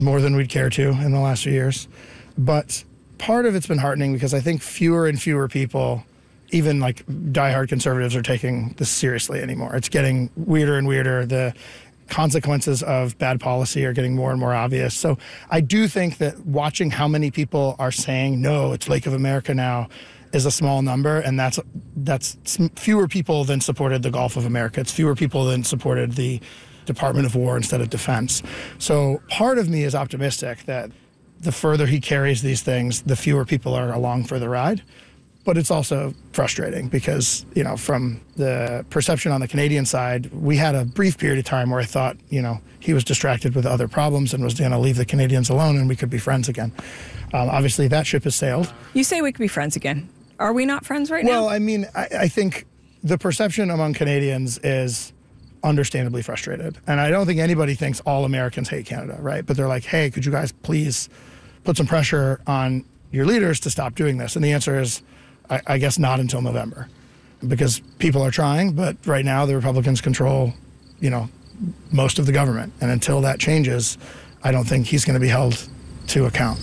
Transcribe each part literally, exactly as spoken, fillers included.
more than we'd care to in the last few years. But part of it's been heartening because I think fewer and fewer people, even like diehard conservatives, are taking this seriously anymore. It's getting weirder and weirder. The consequences of bad policy are getting more and more obvious. So I do think that watching how many people are saying, no, it's Lake of America now, is a small number, and that's that's fewer people than supported the Gulf of America. It's fewer people than supported the Department of War instead of Defense. So part of me is optimistic that the further he carries these things, the fewer people are along for the ride. But it's also frustrating because, you know, from the perception on the Canadian side, we had a brief period of time where I thought, you know, he was distracted with other problems and was going to leave the Canadians alone and we could be friends again. Um, obviously, that ship has sailed. You say we could be friends again. Are we not friends right well, now? Well, I mean, I, I think the perception among Canadians is understandably frustrated. And I don't think anybody thinks all Americans hate Canada, right? But they're like, hey, could you guys please put some pressure on your leaders to stop doing this? And the answer is, I, I guess not until November, because people are trying, but right now the Republicans control, you know, most of the government. And until that changes, I don't think he's going to be held to account.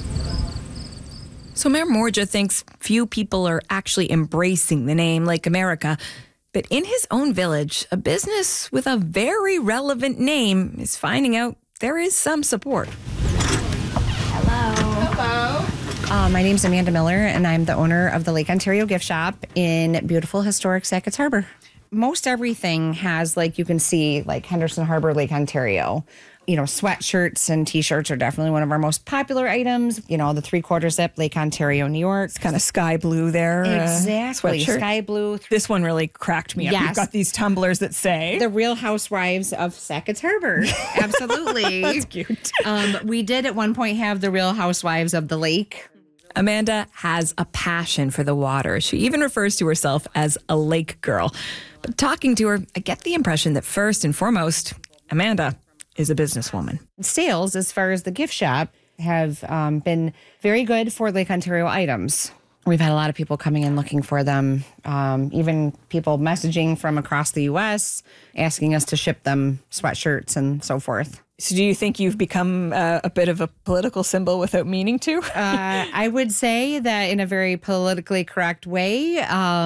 So Mayor Morja thinks few people are actually embracing the name Lake America. But in his own village, a business with a very relevant name is finding out there is some support. Hello. Hello. Uh, my name's Amanda Miller, and I'm the owner of the Lake Ontario Gift Shop in beautiful, historic Sacketts Harbor. Most everything has, like you can see, like Henderson Harbor, Lake Ontario. You know, sweatshirts and T-shirts are definitely one of our most popular items. You know, the three-quarter zip, Lake Ontario, New York. It's kind of sky blue there. Exactly. Uh, sky blue. This one really cracked me up. Yes. You've got these tumblers that say... The Real Housewives of Sacketts Harbor. Absolutely. That's cute. Um, we did at one point have the Real Housewives of the Lake. Amanda has a passion for the water. She even refers to herself as a lake girl. But talking to her, I get the impression that first and foremost, Amanda is a businesswoman. Sales, as far as the gift shop, have um, been very good for Lake Ontario items. We've had a lot of people coming in looking for them, um, even people messaging from across the U S, asking us to ship them sweatshirts and so forth. So do you think you've become uh, a bit of a political symbol without meaning to? uh, I would say that in a very politically correct way.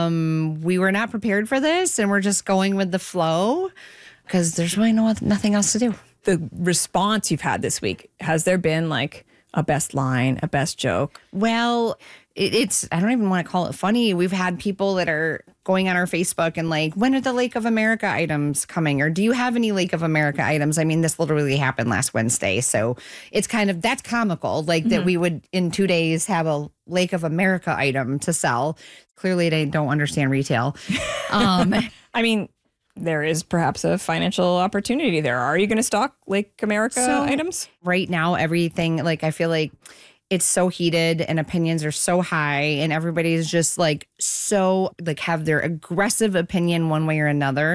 Um, we were not prepared for this, and we're just going with the flow because there's really no nothing else to do. The response you've had this week, has there been like a best line, a best joke? Well, it, it's, I don't even want to call it funny. We've had people that are going on our Facebook and like, when are the Lake of America items coming? Or do you have any Lake of America items? I mean, this literally happened last Wednesday. So it's kind of, that's comical. Like mm-hmm. that we would in two days have a Lake of America item to sell. Clearly they don't understand retail. Um, I mean, there is perhaps a financial opportunity there. Are you going to stock Lake America so, items? Right now, everything, like I feel like it's so heated and opinions are so high and everybody's just like so like have their aggressive opinion one way or another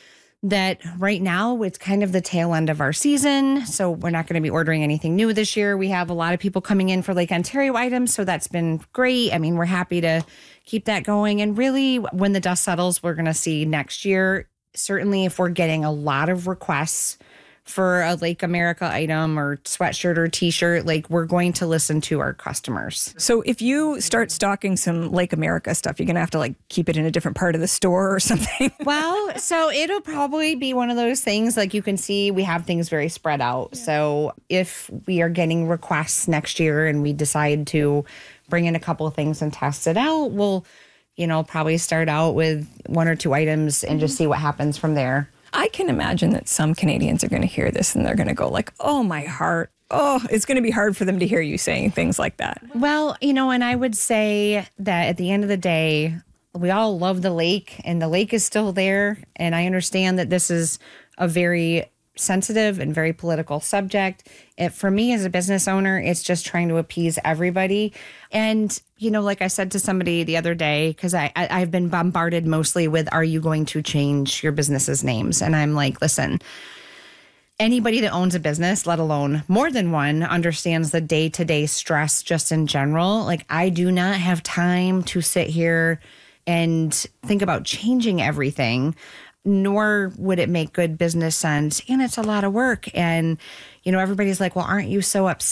that right now it's kind of the tail end of our season. So we're not going to be ordering anything new this year. We have a lot of people coming in for Lake Ontario items. So that's been great. I mean, we're happy to keep that going. And really when the dust settles, we're going to see next year. Certainly, if we're getting a lot of requests for a Lake America item or sweatshirt or T-shirt, like we're going to listen to our customers. So if you start stocking some Lake America stuff, you're going to have to like keep it in a different part of the store or something. Well, so it'll probably be one of those things like you can see we have things very spread out. Yeah. So if we are getting requests next year and we decide to bring in a couple of things and test it out, we'll you know, probably start out with one or two items and just see what happens from there. I can imagine that some Canadians are going to hear this and they're going to go like, oh, my heart. Oh, it's going to be hard for them to hear you saying things like that. Well, you know, and I would say that at the end of the day, we all love the lake and the lake is still there. And I understand that this is a very sensitive and very political subject. It, for me as a business owner, it's just trying to appease everybody. And, you know, like I said to somebody the other day, because I, I, I've been bombarded mostly with, are you going to change your business's names? And I'm like, listen, anybody that owns a business, let alone more than one, understands the day-to-day stress just in general. Like, I do not have time to sit here and think about changing everything. nor would it make good business sense. And it's a lot of work. And, you know, everybody's like, well, aren't you so upset